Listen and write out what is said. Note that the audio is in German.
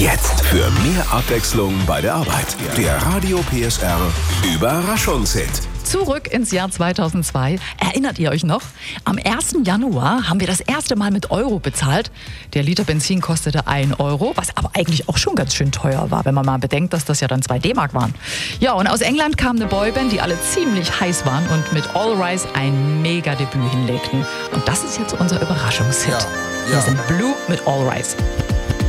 Jetzt für mehr Abwechslung bei der Arbeit. Der Radio PSR Überraschungshit. Zurück ins Jahr 2002. Erinnert ihr euch noch? Am 1. Januar haben wir das erste Mal mit Euro bezahlt. Der Liter Benzin kostete 1 Euro, was aber eigentlich auch schon ganz schön teuer war, wenn man mal bedenkt, dass das ja dann 2 D-Mark waren. Ja, und aus England kam eine Boyband, die alle ziemlich heiß waren und mit All Rise ein Mega-Debüt hinlegten. Und das ist jetzt unser Überraschungshit. Ja. Wir sind Blue mit All Rise.